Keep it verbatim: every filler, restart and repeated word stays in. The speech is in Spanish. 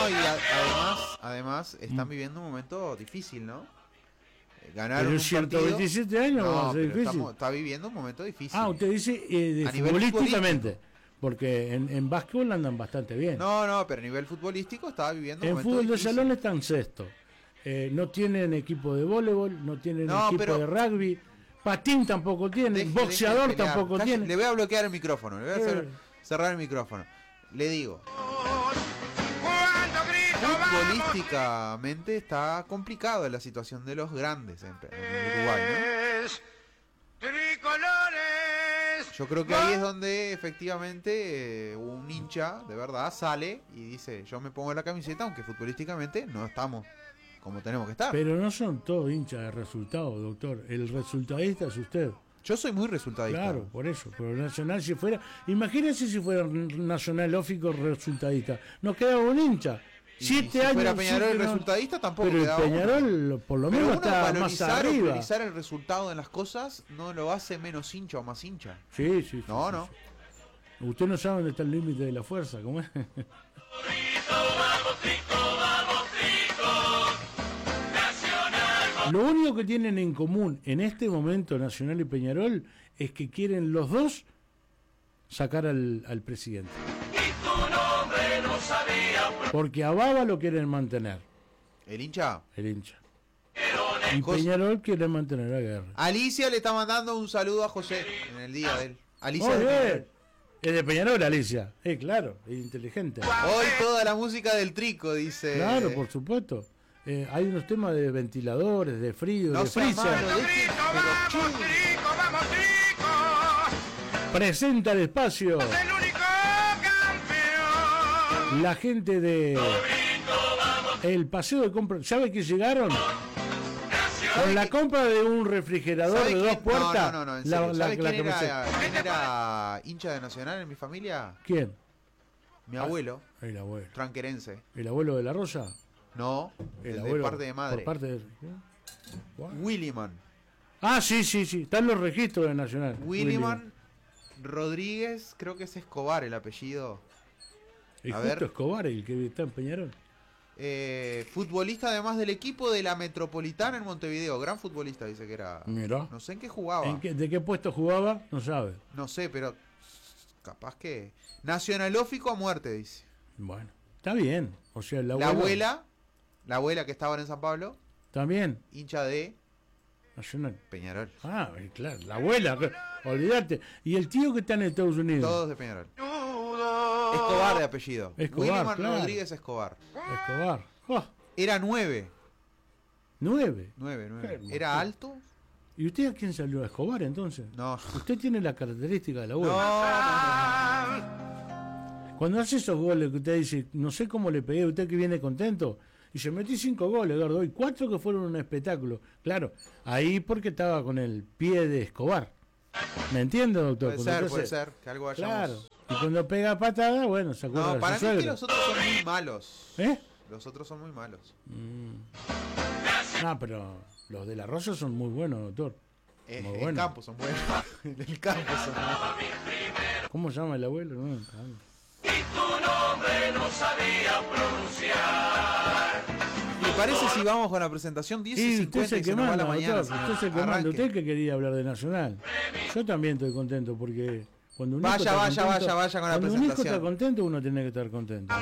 No, y a, además, además están viviendo un momento difícil, ¿no? Ganaron pero un ciento veintisiete partido, años no, va a ser pero difícil. estamos, está viviendo un momento difícil. Ah, usted dice eh, de A nivel futbolísticamente, porque en, en básquetbol andan bastante bien. No, no, pero a nivel futbolístico estaba viviendo un En momento fútbol de difícil. salón están sexto. Eh, no tienen equipo de voleibol, no tienen No, equipo pero- de rugby, patín tampoco tienen, Deje- boxeador deje de pelear. tampoco Calle- tiene. Le voy a bloquear el micrófono, le voy a hacer, Eh. cerrar el micrófono. Le digo, Cuando grito vamos. futbolísticamente está complicado la situación de los grandes en, en Uruguay, Tricolores. ¿no? Yo creo que ahí es donde efectivamente eh, un hincha de verdad sale y dice, yo me pongo la camiseta, aunque futbolísticamente no estamos como tenemos que estar. Pero no son todos hinchas de resultados, doctor. El resultadista es usted. Yo soy muy resultadista. Claro, por eso. Pero Nacional, si fuera. Imagínense si fuera Nacional lógico resultadista. Nos quedaba un hincha. Y Siete si años. fuera Peñarol siete, no- resultadista tampoco Pero el quedaba uno. Peñarol, por lo Pero menos, uno está más valorizar o arriba. priorizar el resultado en las cosas no lo hace menos hincha o más hincha. Sí, sí, sí. No, sí, no. sí. Usted no sabe dónde está el límite de la fuerza, ¿cómo es? Lo único que tienen en común en este momento Nacional y Peñarol es que quieren los dos sacar al, al presidente. Porque a Baba lo quieren mantener, El hincha. el hincha. Y Cos- Peñarol quiere mantener a Guerra. Alicia le está mandando un saludo a José en el día de él. Alicia Muy de bien. Peñarol. Es de Peñarol, Alicia. Eh, claro, es inteligente. Hoy toda la música del trico, dice. Claro, por supuesto. Eh, hay unos temas de ventiladores, de frío, No de sea freezer. malo, Cuando deje- grito pero vamos, chu- trico, vamos, trico. Presenta el espacio Es el único campeón. la gente de el paseo de compra. ¿Sabe que llegaron? Con la compra de un refrigerador ¿Sabe de dos quién? puertas. No, no, no, en la- serio. la- ¿Sabe la quién, camiseta. era, quién era hincha de Nacional en mi familia? ¿Quién? Mi abuelo, El abuelo. tranquerense. ¿El abuelo de la Rosa? No, El, el de abuelo. parte de madre. Por parte de... What? Williman. Ah, sí, sí, sí. Están los registros de Nacional. Williman Rodríguez, creo que es Escobar el apellido. Y A justo ver. Escobar, el que está en Peñarol. Eh, futbolista además del equipo de la Metropolitana en Montevideo. Gran futbolista, dice que era. Mirá. No sé en qué jugaba. ¿En qué- ¿De qué puesto jugaba? No sabe. No sé, pero capaz que. Nacionalófico a muerte, dice. Bueno, está bien. O sea, la La abuela, abuela, la abuela que estaba en San Pablo, también. hincha de Nacional. Peñarol. Ah, eh, claro, la abuela, que- olvídate. Y el tío que está en Estados Unidos. Todos de Peñarol. Nudo. Escobar de apellido. Escobar, Williman claro. Rodríguez Escobar. Escobar. Oh, Era nueve. nueve. Nueve, nueve. Qué ¿Era alto? ¿Y usted a quién salió? ¿A Escobar entonces? No. Usted tiene la característica de la No, abuela. no, no. Cuando hace esos goles que usted dice, no sé cómo le pegué, usted que viene contento, y se metí cinco goles, Eduardo, y cuatro que fueron un espectáculo. Claro, ahí porque estaba con el pie de Escobar. ¿Me entiende, doctor? Puede Cuando ser, usted puede se- ser. Que algo hayamos. Claro. Y cuando pega patada, bueno, se acuerda No, de para su mí es que suegro. los otros son muy malos. ¿Eh? Los otros son muy malos. No, pero los de la Rosa son muy buenos, doctor. Eh, Muy en bueno. campo son buenos. En el campo son buenos. ¿Cómo se llama el abuelo? No, ah. ¿Le parece si vamos con la presentación diez y Y usted cincuenta es el y que se nos va manda, la mañana? doctor. Usted es el que manda. Arranque. Usted que quería hablar de Nacional. Yo también estoy contento porque cuando un hijo Vaya, está vaya, contento- vaya, vaya con la cuando un hijo presentación. está contento, uno tiene que estar contento.